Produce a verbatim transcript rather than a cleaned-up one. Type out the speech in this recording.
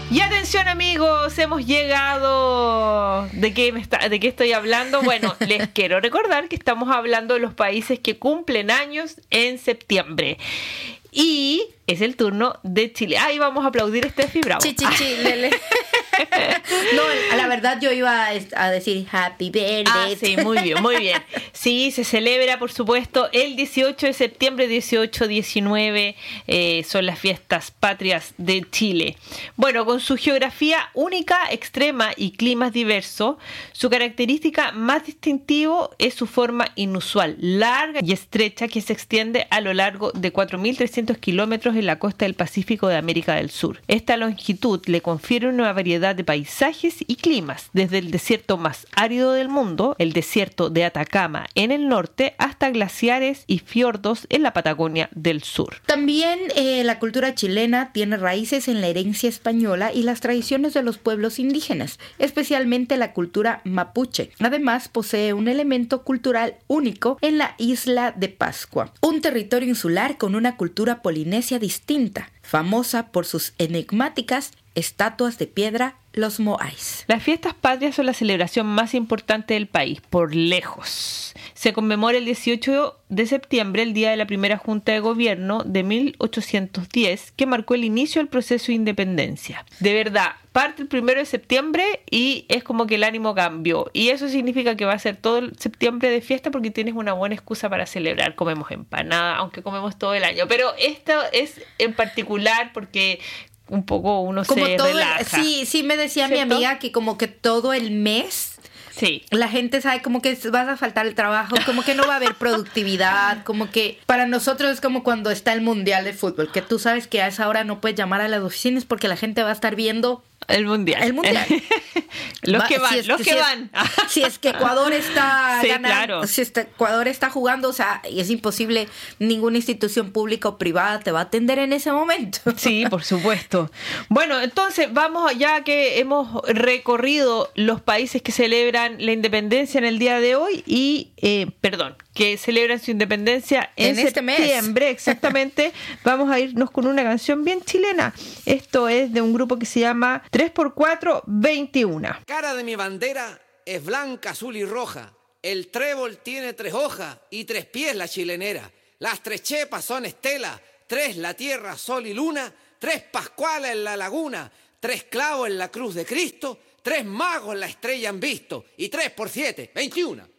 Y atención amigos, hemos llegado. ¿De qué, me está, ¿De qué estoy hablando? Bueno, les quiero recordar que estamos hablando de los países que cumplen años en septiembre. Y es el turno de Chile. Ahí vamos a aplaudir a Steffi Bravo. Sí, sí, sí, lele. No, a la verdad yo iba a decir Happy Birthday. Ah, sí, muy bien, muy bien. Sí, se celebra, por supuesto, el dieciocho de septiembre, dieciocho, diecinueve, eh, son las fiestas patrias de Chile. Bueno, con su geografía única, extrema y climas diversos, su característica más distintivo es su forma inusual, larga y estrecha, que se extiende a lo largo de cuatro mil trescientos kilómetros en la costa del Pacífico de América del Sur. Esta longitud le confiere una variedad de paisajes y climas, desde el desierto más árido del mundo, el desierto de Atacama en el norte, hasta glaciares y fiordos en la Patagonia del sur. También eh, la cultura chilena tiene raíces en la herencia española y las tradiciones de los pueblos indígenas, especialmente la cultura mapuche. Además, posee un elemento cultural único en la isla de Pascua, un territorio insular con una cultura polinesia distinta, famosa por sus enigmáticas estatuas de piedra, los moais. Las fiestas patrias son la celebración más importante del país, por lejos. Se conmemora el dieciocho de septiembre, el día de la primera Junta de Gobierno de mil ochocientos diez, que marcó el inicio del proceso de independencia. De verdad, parte el primero de septiembre y es como que el ánimo cambió. Y eso significa que va a ser todo el septiembre de fiesta porque tienes una buena excusa para celebrar. Comemos empanada, aunque comemos todo el año. Pero esto es en particular porque un poco uno como se todo relaja. El, sí, sí me decía ¿cierto? Mi amiga que como que todo el mes sí. La gente sabe como que vas a faltar el trabajo, como que no va a haber productividad, como que para nosotros es como cuando está el Mundial de Fútbol, que tú sabes que a esa hora no puedes llamar a las oficinas porque la gente va a estar viendo el mundial. El mundial. los que van, si es, los que si van. Es, si es que Ecuador está sí, ganando, claro. si es que Ecuador está jugando, o sea, es imposible, ninguna institución pública o privada te va a atender en ese momento. Sí, por supuesto. Bueno, entonces vamos, ya que hemos recorrido los países que celebran la independencia en el día de hoy y, eh, perdón, que celebran su independencia en, en septiembre, este exactamente, vamos a irnos con una canción bien chilena. Esto es de un grupo que se llama tres por cuatro veintiuno. Cara de mi bandera es blanca, azul y roja. El trébol tiene tres hojas y tres pies la chilenera. Las tres chepas son estela, tres la tierra, sol y luna, tres pascuales en la laguna, tres clavos en la cruz de Cristo, tres magos la estrella han visto y tres por siete, veintiuno.